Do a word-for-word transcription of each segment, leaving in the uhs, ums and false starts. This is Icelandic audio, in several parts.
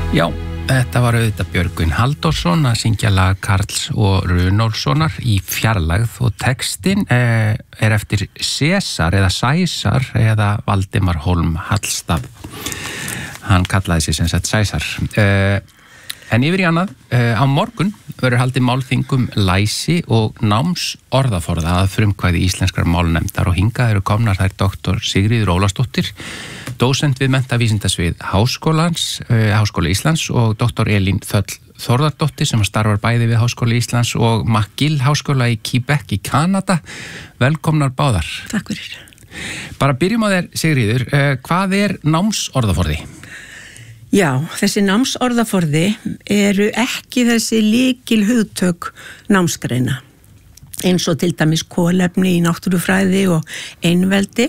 Já, þetta var auðvitað Björgvin Halldórsson að syngja lag Karls og Runólfssonar í fjarlægð og textin eh, er eftir César eða Sæsar eða Valdimar Hólm Hallstaf. Hann kallaði sig sem sagt Sæsar. Eh, en yfir í annað, eh, á morgun verður haldið málþingum læsi og náms orðaforða að frumkvæði íslenskrar málnefndar og hingað eru komnar þær doktor Sigríður Ólafsdóttir, dósent við menntavísindasvið Háskólans, uh, Háskóla Íslands og doktor Elín Þöll Þórðardóttir sem starfar bæði við Háskóla Íslands og McGill Háskóla í Quebec í Kanada. Velkomnar báðar. Takk fyrir. Bara byrjum á þér, Sigríður. Uh, hvað er námsorðaforði? Já, þessi námsorðaforði eru ekki þessi lykil hugtök námsgreina eins og til dæmis kolefni í náttúrufræði og einveldi.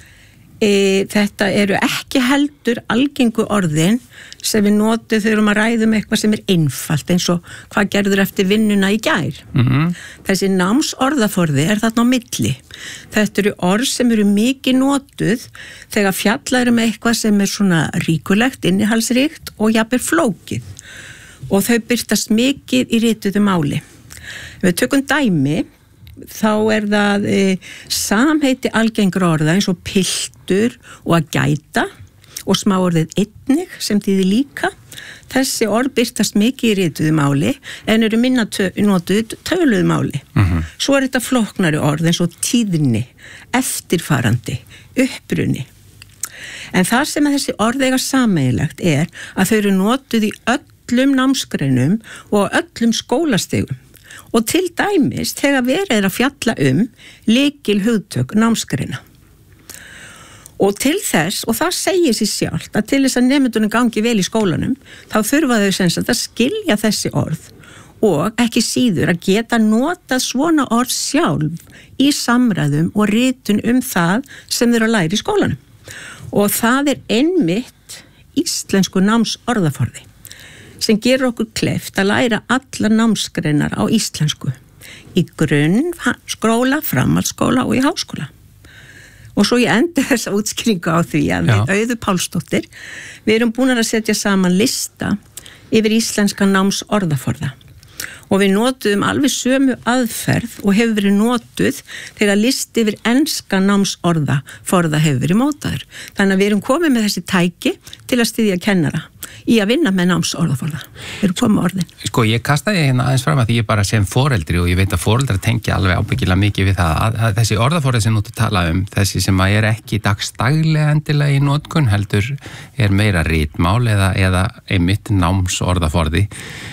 E, þetta eru ekki heldur algengu orðin sem við notum þegar við erum að ræða um eitthvað sem er einfalt eins og hvað gerður eftir vinnuna í gær. Mm-hmm. Þessi námsorðaforði er þarna á milli. Þetta eru orð sem eru mikið notuð þegar fjallað um eitthvað sem er svona ríkulegt, innihaldsríkt og jafnvel flókið. Og þau birtast mikið í rituðu máli. Við tökum dæmi. Þá er það e, samheiti algengra orða eins og piltur og að gæta og smáorðið einnig sem þýðir líka. Þessi orð birtast mikið í rituðu máli en eru minna tö, notuð töluðu máli. Mm-hmm. Svo er þetta flóknari orð eins og tíðni, eftirfarandi, uppruni. En það sem þessi orð eiga sameiginlegt er að þau eru notuð í öllum námsgreinum og öllum skólastigum. Og til dæmis þegar verið er að fjalla um lykil hugtök námsgreina. Og til þess, og það segir sér sjálft, að til þess að nemendunum gangi vel í skólanum, þá þurfa þau sem sagt að skilja þessi orð og ekki síður að geta notað svona orð sjálf í samræðum og ritun um það sem þau eru að læra í skólanum. Og það er einmitt íslensku námsorðaforði sem gerur okkur kleift að læra alla námsgreinar á íslensku í grunn, skóla, framhaldsskóla og í háskóla. Og svo ég endi þessa útskýringu á því að við Auður Pálsdóttir, við erum búin að setja saman lista yfir íslenska námsorðaforða. Og við notuðum alveg sömu aðferð og hefur verið notuð þegar listi yfir enska námsorðaforða hefur verið mótaður. Þannig að við erum komið með þessi tæki til að styðja kennara í að vinna með námsorðaforða. Við erum komið orðin. Sko, ég kastaði hérna aðeins fram að því ég bara sem foreldri og ég veit að foreldrar tengja alveg ábyggilega mikið við það að, að þessi orðaforði sem þú tala um, þessi sem að er ekki dagstaglega endilega í notkun, heldur er meira ritmál eða, eða einmitt námsorðaforði.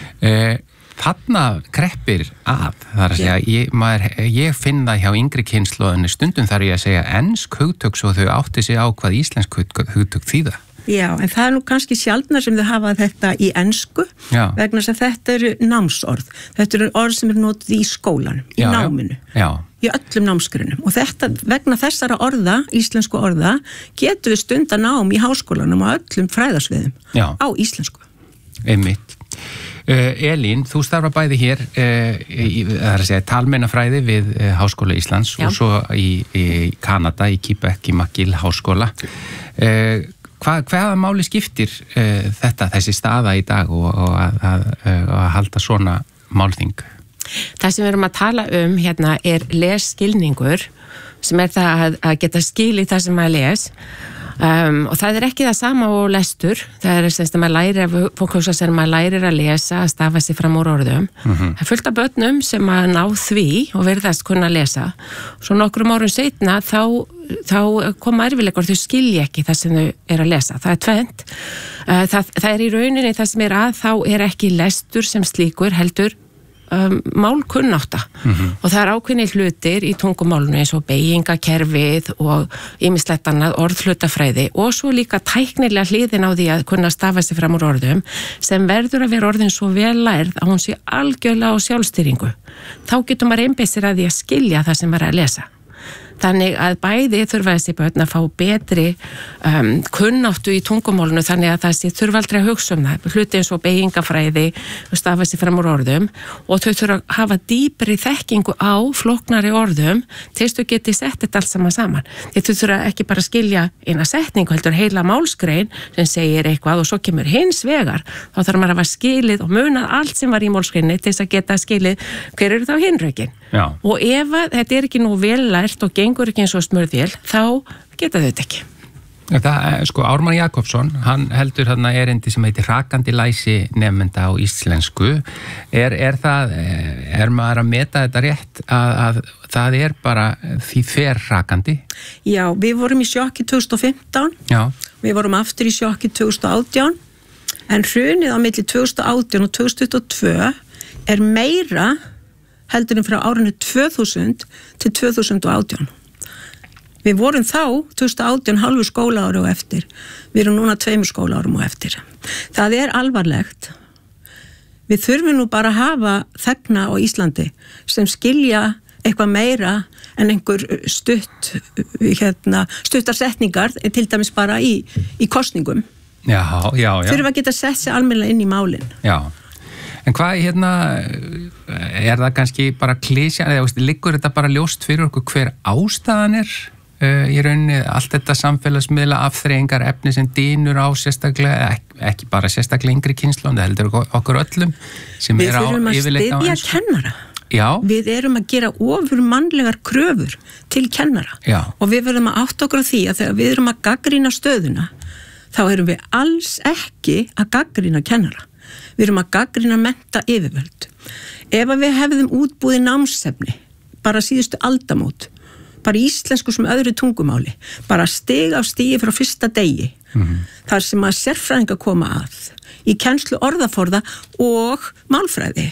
Eh, Þarna kreppir að, þar að segja, ég, maður, ég finn það hjá yngri kynslóðinni stundum þar ég að segja ensk hugtök svo þau átti sig á hvað íslensk hugtök þýða. Já, en það er nú kannski sjaldnar sem þau hafa þetta í ensku, já. Vegna þess að þetta eru námsorð. Þetta eru orð sem eru notuð í skólanum, í já, náminu, já. Í öllum námsgreinum. Og þetta, vegna þessara orða, íslensku orða, getur við stunda nám í háskólanum og öllum fræðasviðum já. Á íslensku. Einmitt. Uh, Elín, þú starfa bæði hér uh, í, það er að segja, talmeinafræði við uh, Háskóla Íslands já. Og svo í, í Kanada, í Quebec, í McGill Háskóla. Uh, hvað, hvaða máli skiptir uh, þetta, þessi staða í dag og, og að, að, að, að halda svona málþing? Það sem við erum að tala um hérna er lesskilningur sem er það að, að geta skilið það sem maður les. Um, og það er ekki það sama og lestur, það er semst að maður lærir fólk að maður lærir að lesa, að stafa sig fram úr orðum. Mm-hmm. Það er fullt af börnum sem að ná því og verðast kunna að lesa. Svo nokkrum árum seinna þá, þá koma erfiðleikar, þau skilja ekki það sem þau er að lesa. Það er tvennt. Uh, það, það er í rauninni það sem er að þá er ekki lestur sem slíkur heldur Um, málkunnátta mm-hmm. og það er ákveðni hlutir í tungumálunu eins og beygingakerfið og ýmislegt annað orðhlutafræði og svo líka tæknilega hliðin á því að kunna stafa sig fram úr orðum sem verður að vera orðin svo vel lærð að hún sé algjörlega á sjálfstýringu. Þá getur maður einbeitt sér að því að skilja það sem maður er að lesa. Þannig að bæði þurfa þessi börn að fá betri um, kunnáttu í tungumálunu þannig að það sé þurfa aldrei að hugsa um það. Hluti eins og beygingafræði, stafa sér fram úr orðum og þau þurfa að hafa dýpri þekkingu á flóknari orðum til þess að þau geti sett þetta allt saman saman. Þau þurfa ekki bara að skilja eina setningu, heldur heila málsgrein sem segir eitthvað og svo kemur hins vegar. Þá þarf maður að hafa skilið og munað allt sem var í málsgreinni til þess að geta skilið hver eru þá hinrökin. Já. Og ef þetta er ekki nú vel lært og gengur ekki eins og smurðvél, þá geta þau þetta ekki. Það, sko, Ármann Jakobsson, hann heldur þarna erindi sem heitir Hrakandi læsi nemenda á íslensku. Er, er það, er maður að meta þetta rétt að, að það er bara því fer hrakandi? Já, við vorum í sjokki tvö þúsund og fimmtán. Já. Við vorum aftur í sjokki tvö þúsund og átján. En hrunið á milli tvö þúsund og átján og tvö þúsund tuttugu og tvö er meira heldur en frá árinu tvö þúsund til tvö þúsund og átján. Við vorum þá tvö þúsund og átján halvu skólaári og eftir. Við erum núna tveimur skólaárum og eftir. Það er alvarlegt. Við þurfum nú bara að hafa þegna á Íslandi sem skilja eitthvað meira en einhver stutt, hérna, stuttar setningar, til dæmis bara í, í kosningum. Já, já, já. Þurfum að geta sett sér almennilega inn í málin. Já. En hvað, hérna, er það kannski bara klísja, eða liggur þetta bara ljóst fyrir okkur hver ástæðan er uh, í rauninni allt þetta samfélagsmiðla afþreyingar efni sem dýnur á sérstaklega, ekki, ekki bara sérstaklega yngri kynslóð, það heldur okkur öllum sem Við er á þurfum að yfirleitt á styðja ensku. kennara. Já. Við erum að gera ofur mannlegar kröfur til kennara. Já. Og við verðum að átta okkur á því að þegar við erum að gagnrýna stöðuna, þá erum við alls ekki að gagnrýna kennara. Við erum að gagnrýna mennta yfirvöld. Ef við hefðum útbúið námsefni, bara síðustu aldamót, bara íslensku sem öðru tungumáli, bara stig af stigi frá fyrsta degi, mm-hmm. þar sem að sérfræðinga koma að, í kennslu orðaforða og málfræði.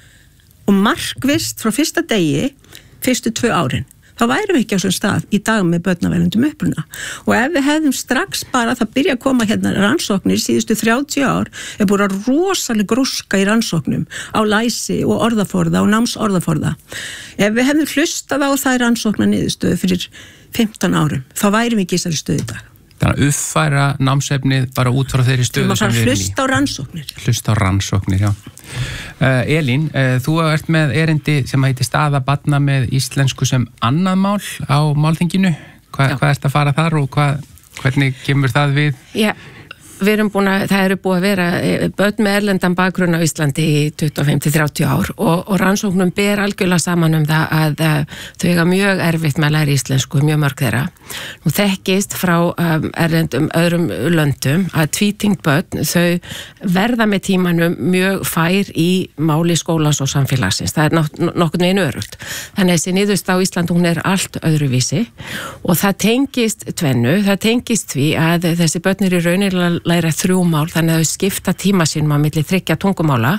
Og markvisst frá fyrsta degi, fyrstu tvö árin. Þá værum við ekki á svona stað í dag með börnavelundum uppruna. Og ef við hefðum strax bara það byrja að koma hérna rannsóknir síðustu þrjátíu ár, er búin að rosalega grúska í rannsóknum á læsi og orðaforða og námsorðaforða. Ef við hefðum hlustað á það rannsóknar niðurstöðu fyrir fimmtán árum, þá værum við ekki í þessari stöðu í dag. Þannig að uppfæra námsefnið bara út frá þeirri stöðu sem við erum í. Hlusta á rannsóknir. Hlusta á rannsóknir, já. Uh, Elín, uh, þú ert með erindi sem heitir Staða barna með íslensku sem annað mál á málþinginu. Hva, hvað ert að fara þar og hvað, hvernig kemur það við? Já. Við erum búin að, það eru búið að vera börn með erlendan bakgrunn á Íslandi í tuttugu og fimm til þrjátíu ár og, og rannsóknum ber algjörlega saman um það að, að þau eiga mjög erfitt með að læra íslensku, mjög mörg þeirra. Nú þekkist frá um, erlendum öðrum löndum að tvítyngd börn, þau verða með tímanum mjög fær í máli skólans og samfélagsins. Það er nok nokkurn veginn örugt. Þannig að þessi niðurst á Íslandi, hún er allt öðruvísi og það tengist tvennu, það tengist því að þessi börn eru í rauninlega læra þrjú mál, þannig að þau skipta tíma sínum á milli þriggja tungumála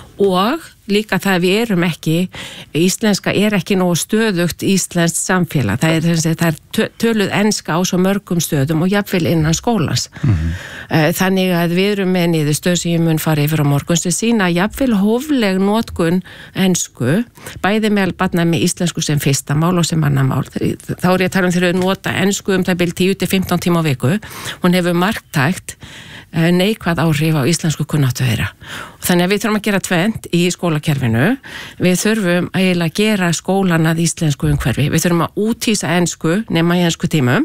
og líka það að við erum ekki, íslenska er ekki nógu stöðugt íslenskt samfélag, það er, það er töluð enska á svo mörgum stöðum og jafnvel innan skólans. Mm-hmm. Þannig að við erum með niðurstöð sem ég mun fara yfir á morgun sem sína jafnvel hófleg notkun ensku, bæði með barna með íslensku sem fyrsta mál og sem annar mál. Þá er ég að tala um þegar við nota ensku um það byrja tíu til fimmtán tíma á viku, hún hefur marktækt neikvæð áhrif á íslensku kunnáttu þeirra. Þannig að við þurfum að gera tvennt í skólakerfinu. Við þurfum að gera skólan að íslensku umhverfi. Við þurfum að úthýsa ensku nema í ensku tímum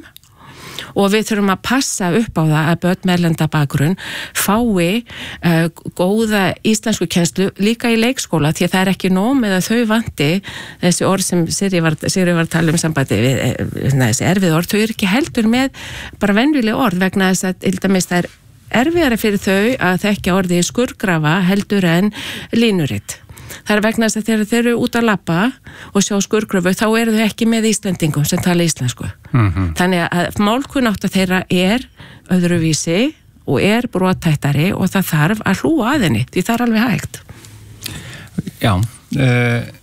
og við þurfum að passa upp á það að börn með erlenda bakgrunn fái uh, góða íslensku kennslu líka í leikskóla því að það er ekki nóg með að þau vanti þessi orð sem Sirri var, Sirri var að tala um sambandi við neð, þessi erfið orð, þau eru ekki heldur með bara venjuleg orð vegna þess að til dæmis það er erfiðari fyrir þau að þekkja orðið skurgrafa heldur en línuritt. Það er vegna þess að þegar þeir eru út að labba og sjá skurgröfu þá eru þau ekki með Íslendingum sem tala íslensku. Mm-hmm. Þannig að málkunnátta þeirra er öðruvísi og er brotættari og það þarf að hlúa að henni, því það er alveg hægt. Já, uh,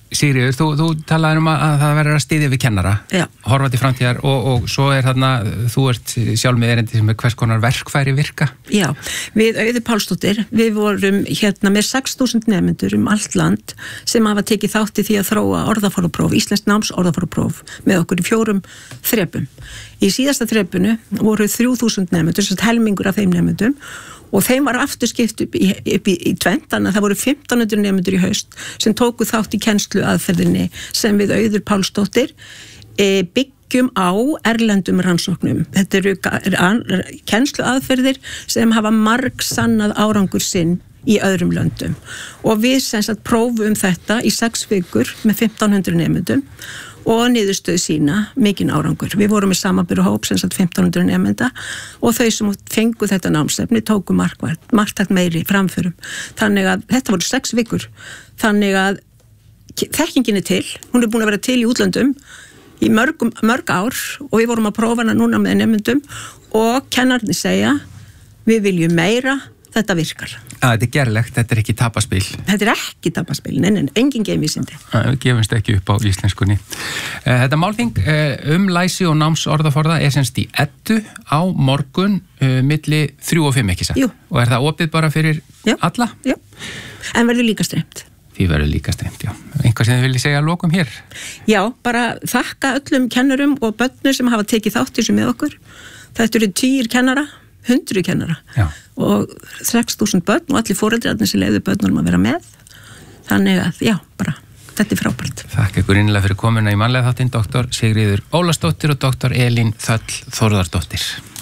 Sigríður, þú, þú talaði um að það verður að styðja við kennara, Já. horfa til framtíðar og, og svo er þarna, þú ert sjálf með erindi sem er hvers konar verkfæri virka. Já, við Auður Pálsdóttir, við vorum hérna með sex þúsund nemendur um allt land sem hafa tekið þátt í því að þróa orðaforðapróf, íslenskt náms orðaforðapróf með okkur í fjórum þrepum. Í síðasta þrepunu voru þrjú þúsund nemendur, sem helmingur af þeim nemendum og þeim var aftur skipt upp í, upp í, í tvent, þannig að það voru fimmtán hundruð nemendur í haust sem tóku þátt í kennsluaðferðinni sem við Auður Pálsdóttir e, byggjum á erlendum rannsóknum. Þetta eru kennsluaðferðir sem hafa margsannað árangur sinn í öðrum löndum og við sem sagt prófum þetta í sex vikur með fimmtán hundruð nemendum og niðurstöðu sína mikinn árangur. Við vorum með samanburðarhóp sem sagt fimmtán hundruð nemenda og þau sem fengu þetta námsefni tóku marktakt meiri framförum. Þannig að þetta voru sex vikur. Þannig að þekkingin er til, hún er búin að vera til í útlöndum í mörg, mörg ár og við vorum að prófa hana núna með nemendum og kennarnir segja við viljum meira, þetta virkar. Að þetta er gerlegt, þetta er ekki tapaspil. Þetta er ekki tapaspil, nei, nei, engin geimvísindi. Við gefumst ekki upp á íslenskunni. Þetta málþing um læsi og námsorðaforða er semst í Eddu á morgun uh, milli þrjú og fimm ekki satt. Jú. Og er það opið bara fyrir já. alla? Já, en verður líka streymt. Því verður líka streymt, já. Einhvað sem þið viljið segja að lokum hér? Já, bara þakka öllum kennurum og börnum sem hafa tekið þátt þessu með okkur. Þetta eru tugir kennara, hundruð kennara já. Og sex þúsund börn og allir foreldrarnir sem leiðu börnunum að vera með. Þannig að, já, bara, þetta er frábært. Þakka ykkur innilega fyrir komuna í mannlega þáttinn, doktor Sigríður Ólafsdóttir og doktor Elín Þöll Þórðardóttir.